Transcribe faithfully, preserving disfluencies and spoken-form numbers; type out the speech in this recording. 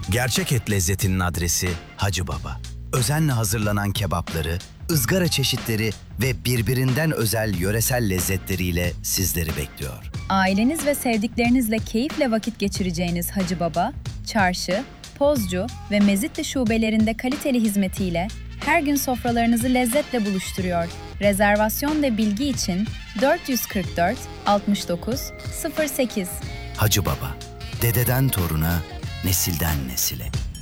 Gerçek et lezzetinin adresi Hacı Baba. Özenle hazırlanan kebapları, ızgara çeşitleri ve birbirinden özel yöresel lezzetleriyle sizleri bekliyor. Aileniz ve sevdiklerinizle keyifle vakit geçireceğiniz Hacı Baba, Çarşı, Pozcu ve Mezitli şubelerinde kaliteli hizmetiyle her gün sofralarınızı lezzetle buluşturuyor. Rezervasyon ve bilgi için dört yüz kırk dört altmış dokuz sıfır sekiz. Hacı Baba, dededen toruna, nesilden nesile.